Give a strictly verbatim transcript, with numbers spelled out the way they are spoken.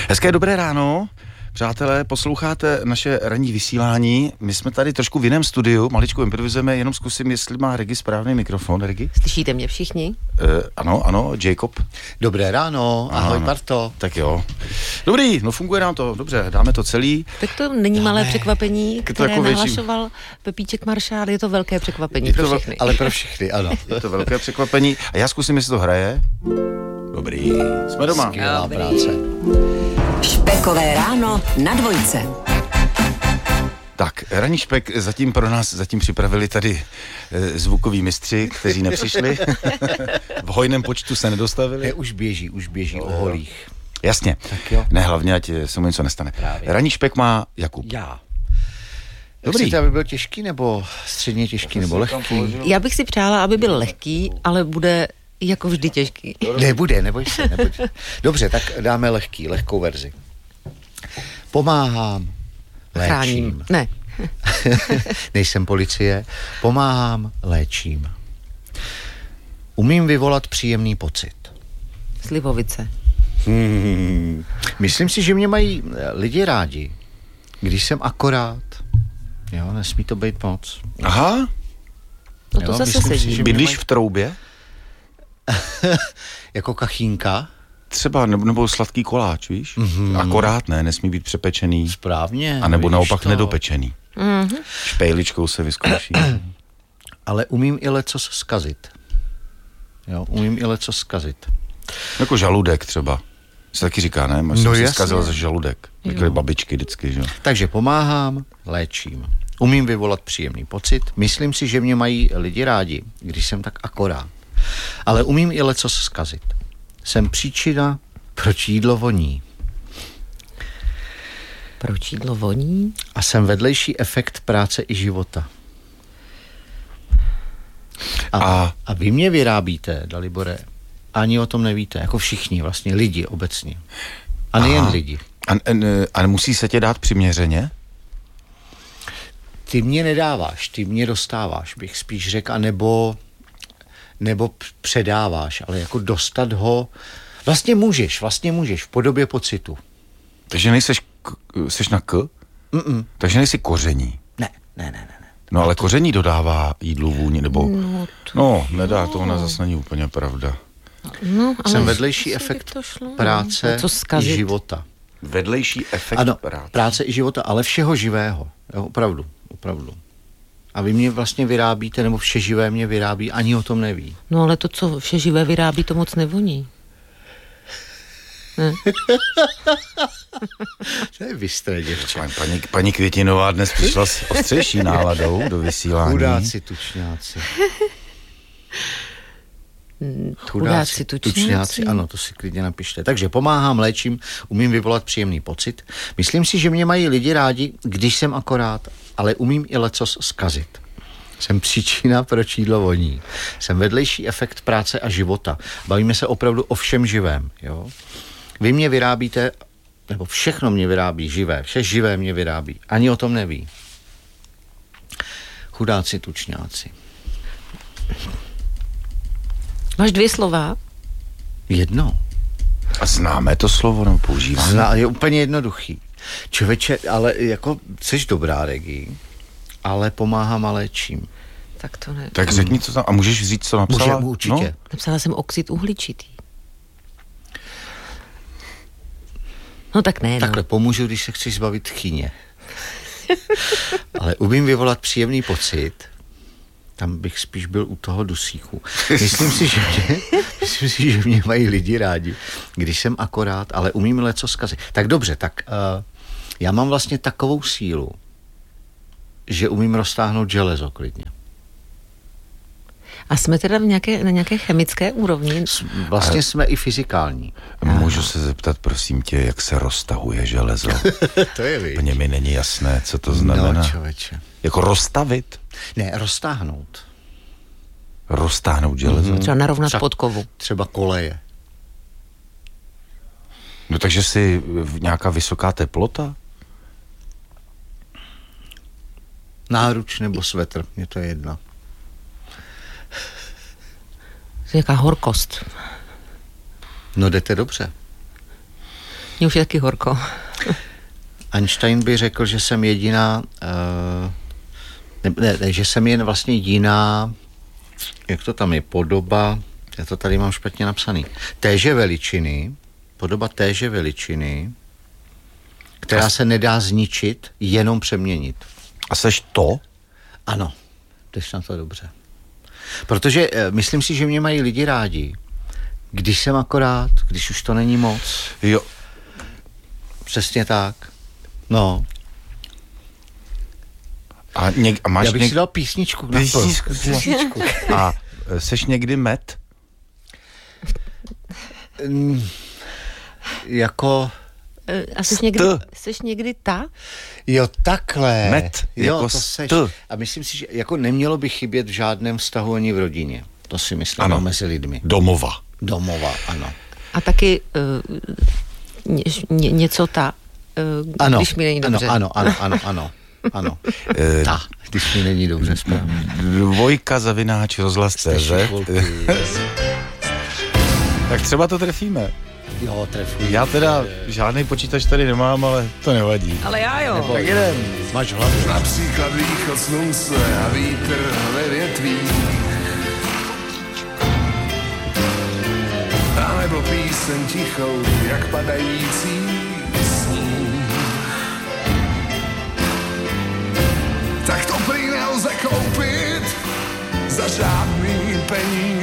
Hezké dobré ráno, přátelé, posloucháte naše ranní vysílání. My jsme tady trošku v jiném studiu, maličko improvizujeme, jenom zkusím, jestli má Regi správný mikrofon. Regi? Slyšíte mě všichni? Uh, ano, ano, Jacob. Dobré ráno, ahoj ano. Parto. Tak jo. Dobrý, no funguje nám to, dobře, dáme to celý. Tak to není malé překvapení, které jako nahlašoval Pepíček Maršál, je to velké překvapení Je pro to vel- všechny. Ale pro všechny, ano. Je to velké překvapení. A já zkusím, jestli to hraje. Dobrý, jsme doma. Skvělá Dobrý. práce. Špekové ráno na dvojce. Tak, ranní špek zatím pro nás zatím připravili tady e, zvukoví mistři, kteří nepřišli. V hojném počtu se nedostavili. Je, už běží, už běží o holích. Jasně. Tak jo. Ne, hlavně, ať se mu něco nestane. Právě. Ranní špek má Jakub. Já. Dobrý. Chcete, aby byl těžký, nebo středně těžký, nebo lehký? Já bych si přála, aby byl lehký, ale bude jako vždy těžký. Nebude, neboj se, neboj. Dobře, tak dáme lehký, lehkou verzi. Pomáhám, léčím. Chráním. Ne. Nejsem policie. Pomáhám, léčím. Umím vyvolat příjemný pocit. Slivovice. Hmm. Myslím si, že mě mají lidi rádi, když jsem akorát. Jo, nesmí to být moc. Aha, No to Jo, zase myslím si, sedí. že- bydlíš v troubě? Jako kachínka. Třeba, nebo, nebo sladký koláč, víš? Mm-hmm. Akorát ne, nesmí být přepečený. Správně. A nebo vidíš naopak to. nedopečený. Mhm. Špejličkou se vyzkouší. Ale umím i lecos zkazit. Jo, umím i lecos zkazit. Jako žaludek třeba. Se taky říká, ne? Máš No no si jasně. zkazil za žaludek. Říkali babičky vždycky, že jo? Takže pomáhám, léčím. Umím vyvolat příjemný pocit. Myslím si, že mě mají lidi rádi, když jsem tak akorát. Ale umím i lecos zkazit. Jsem příčina, proč jídlo voní. Proč jídlo voní? A jsem vedlejší efekt práce i života. A, A- a vy mě vyrábíte, Dalibore, ani o tom nevíte, jako všichni vlastně, lidi obecně. A nejen Aha. lidi. A, a, a musí se tě dát přiměřeně? Ty mě nedáváš, ty mě dostáváš, bych spíš řekl, a nebo, nebo p- předáváš, ale jako dostat ho, vlastně můžeš, vlastně můžeš v podobě pocitu. Takže nejseš, k, seš na k? Mm-mm. Takže nejsi koření. Ne, ne, ne, ne. ne. No ale koření dodává jídlu vůni, nebo... No, to... No, nedá to, ona zase není úplně pravda. no ale Jsem vedlejší asi by efekt to šlo. práce Co i zkazit? života. Vedlejší efekt Ano, práce. práce i života, ale všeho živého. Jo, opravdu, opravdu. A vy mě vlastně vyrábíte, nebo vše živé mě vyrábí, ani o tom neví. No ale to, co vše živé vyrábí, to moc nevoní. Ne? To je bystré, děvče. Paní, paní, paní Květinová dnes přišla s ostřejší náladou do vysílání. Chudáci, tučňáci. Chudáci, tučňáci. Ano, to si klidně napište. Takže pomáhám, léčím, umím vyvolat příjemný pocit. Myslím si, že mě mají lidi rádi, když jsem akorát, ale umím i lecos zkazit. Jsem příčina, proč jídlo voní. Jsem vedlejší efekt práce a života. Bavíme se opravdu o všem živém. Jo? Vy mě vyrábíte, nebo všechno mě vyrábí živé, vše živé mě vyrábí. Ani o tom neví. Chudáci, tučňáci. Máš dvě slova? Jedno. A známe to slovo, nebo používáme? Zna, je úplně jednoduchý. Člověče, ale jako jsi dobrá, Regi, ale pomáhám a léčím. Tak to ne. Tak řekni, co tam, a můžeš říct, co napsala? Můžeme určitě. No? Napsala jsem oxid uhličitý. No tak ne, no. Takhle pomůžu, když se chceš zbavit tchyně. Ale umím vyvolat příjemný pocit. Tam bych spíš byl u toho dusíku. Myslím si, že mě, myslím si, že mě mají lidi rádi, když jsem akorát, ale umím leco zkazit. Tak dobře, tak uh, já mám vlastně takovou sílu, že umím roztáhnout železo klidně. A jsme teda v nějaké, na nějaké chemické úrovni? Vlastně jsme i fyzikální. Můžu se zeptat, prosím tě, jak se roztahuje železo? To je víc. Mně mi není jasné, co to znamená. No, člověče. Jako rozstavit? Ne, roztáhnout. Roztáhnout železo? Třeba narovnat Třeba- podkovu. Třeba koleje. No takže si v nějaká vysoká teplota? Náruč nebo svetr, mě to je jedno. Nějaká horkost. No jdete dobře. Mně už je taky horko. Einstein by řekl, že jsem jediná, uh, ne, ne, ne, že jsem jen vlastně jiná, jak to tam je, podoba, já to tady mám špatně napsaný, téže veličiny, podoba téže veličiny, která se nedá zničit, jenom přeměnit. A seš to? Ano, jdeš na to dobře. Protože uh, myslím si, že mě mají lidi rádi, když jsem akorát, když už to není moc. Jo. Přesně tak. No. A, něk, a máš Já bych něk... si dal písničku. Na Písničku. písničku. A seš někdy met? Mm, jako... A jsi někdy, jsi někdy ta? Jo, takhle. Met, jo, jako to seš. st. A myslím si, že jako nemělo by chybět v žádném vztahu ani v rodině. To si myslím, ano. mezi lidmi. Domova. Domova, ano. A taky uh, ně, ně, něco ta, uh, ano, když mi není dobře. Ano, ano, ano, ano, ano. Ta, když mi není dobře, správně. Dvojka zavináč rozhlas tečka cé zet. Tak třeba to trefíme. Jo, trefuji. Já teda žádný počítač tady nemám, ale to nevadí. Ale já jo. Nebo, tak jdem. Máš hlavu. Například východ slunce a vítr ve větvích. A nebo píseň tichou, jak padající sníh. Tak to prý nelze koupit za žádný peníz.